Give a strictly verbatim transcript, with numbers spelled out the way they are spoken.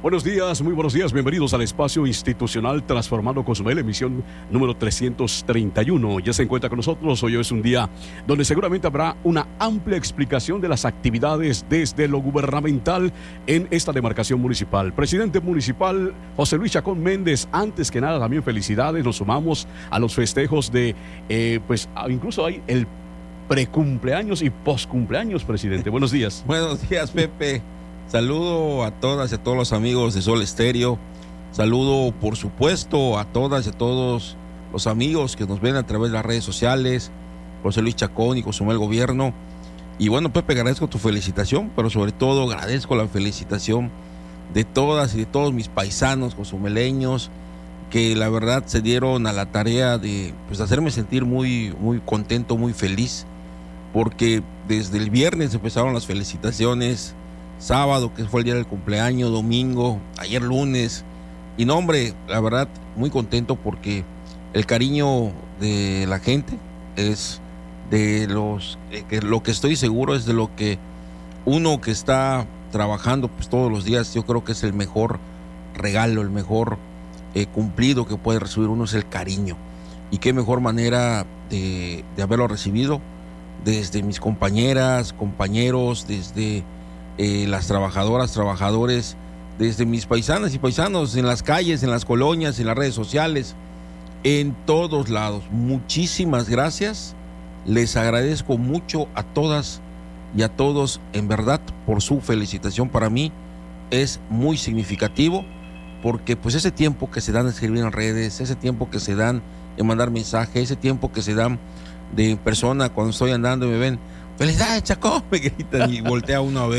Buenos días, muy buenos días, bienvenidos al espacio institucional Transformando Cozumel, emisión número trescientos treinta y uno. Ya se encuentra con nosotros, hoy es un día donde seguramente habrá una amplia explicación de las actividades desde lo gubernamental en esta demarcación municipal. Presidente municipal José Luis Chacón Méndez, antes que nada también felicidades, nos sumamos a los festejos de, eh, pues incluso hay el precumpleaños y poscumpleaños, presidente. Buenos días. Buenos días, Pepe. Saludo a todas y a todos los amigos de Sol Estéreo. Saludo, por supuesto, a todas y a todos los amigos que nos ven a través de las redes sociales, José Luis Chacón y Cozumel Gobierno. Y bueno, Pepe, agradezco tu felicitación, pero sobre todo agradezco la felicitación de todas y de todos mis paisanos cozumeleños que la verdad se dieron a la tarea de pues, hacerme sentir muy, muy contento, muy feliz, porque desde el viernes empezaron las felicitaciones, sábado, que fue el día del cumpleaños, domingo, ayer lunes, y no, hombre, la verdad, muy contento porque el cariño de la gente es de los, eh, que lo que estoy seguro es de lo que uno que está trabajando pues todos los días, yo creo que es el mejor regalo, el mejor eh, cumplido que puede recibir uno es el cariño, y qué mejor manera de, de haberlo recibido desde mis compañeras, compañeros, desde Eh, las trabajadoras, trabajadores, desde mis paisanas y paisanos en las calles, en las colonias, en las redes sociales, en todos lados. Muchísimas gracias, les agradezco mucho a todas y a todos, en verdad, por su felicitación. Para mí es muy significativo, porque pues ese tiempo que se dan de escribir en redes, ese tiempo que se dan de mandar mensajes, ese tiempo que se dan de persona cuando estoy andando y me ven, ¡felicidades, Chacón!, me gritan y voltea uno a ver.